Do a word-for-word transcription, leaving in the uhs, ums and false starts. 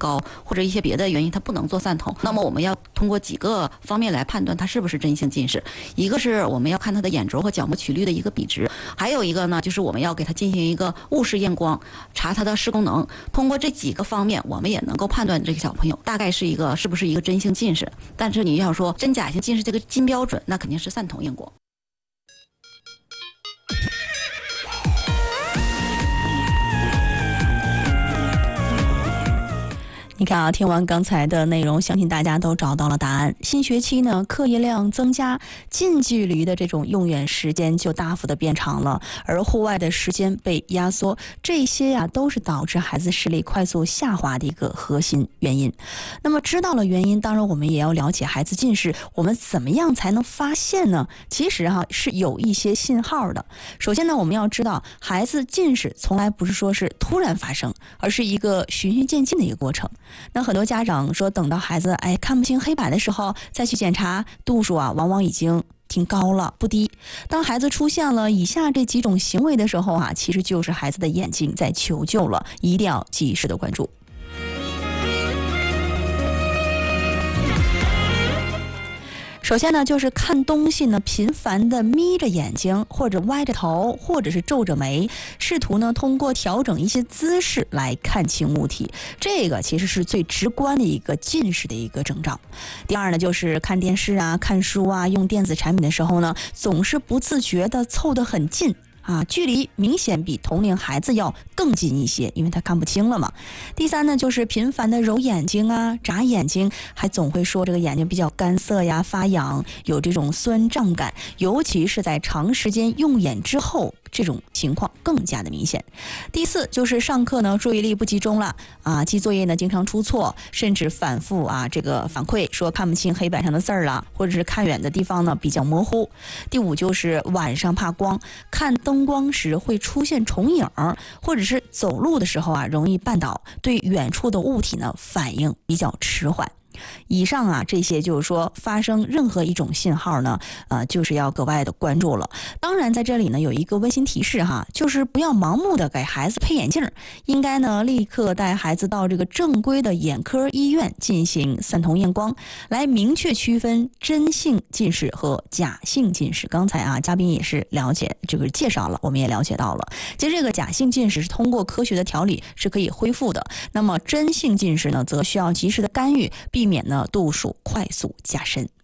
高，或者一些别的原因他不能做散瞳，那么我们要通过几个方面来判断他是不是真性近视。一个是我们要看他的眼轴和角膜曲率的一个比值，还有一个呢就是我们要给他进行一个雾视验光，查他的视功能。通过这几个方面，我们也能够判断这个小朋友大概是一个是不是一个真性近视。但是你要说真假性近视这个金标准，那肯定是散瞳验光。 你看啊，听完刚才的内容，相信大家都找到了答案。新学期呢，课业量增加，近距离的这种用眼时间就大幅的变长了，而户外的时间被压缩，这些呀、啊、都是导致孩子视力快速下滑的一个核心原因。那么知道了原因，当然我们也要了解孩子近视，我们怎么样才能发现呢？其实哈、啊、是有一些信号的。首先呢，我们要知道孩子近视从来不是说是突然发生，而是一个循序渐进的一个过程。那很多家长说，等到孩子哎看不清黑板的时候再去检查，度数啊往往已经挺高了，不低。当孩子出现了以下这几种行为的时候啊，其实就是孩子的眼睛在求救了，一定要及时的关注。首先呢，就是看东西呢频繁的眯着眼睛，或者歪着头，或者是皱着眉，试图呢通过调整一些姿势来看清物体，这个其实是最直观的一个近视的一个征兆。第二呢，就是看电视啊、看书啊、用电子产品的时候呢，总是不自觉的凑得很近。啊，距离明显比同龄孩子要更近一些，因为他看不清了嘛。第三呢，就是频繁的揉眼睛啊、眨眼睛，还总会说这个眼睛比较干涩呀、发痒，有这种酸胀感，尤其是在长时间用眼之后，这种情况更加的明显。第四就是上课呢注意力不集中了啊，记作业呢经常出错，甚至反复啊这个反馈说看不清黑板上的字儿了，或者是看远的地方呢比较模糊。第五就是晚上怕光，看灯光时会出现重影，或者是走路的时候啊容易绊倒，对远处的物体呢反应比较迟缓。以上啊这些就是说发生任何一种信号呢呃就是要格外的关注了。当然在这里呢有一个温馨提示哈，就是不要盲目的给孩子配眼镜，应该呢立刻带孩子到这个正规的眼科医院进行散瞳验光，来明确区分真性近视和假性近视。刚才啊嘉宾也是了解这个介绍了，我们也了解到了，其实这个假性近视是通过科学的调理是可以恢复的，那么真性近视呢则需要及时的干预，避免呢度数快速加深。